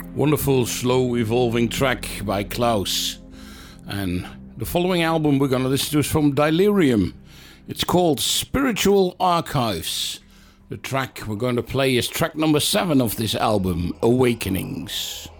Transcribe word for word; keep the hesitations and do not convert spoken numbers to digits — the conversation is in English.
Wonderful, slow, evolving track by Klaus. And the following album we're going to listen to is from Delirium. It's called Spiritual Archives. The track we're going to play is track number seven of this album, Awakenings.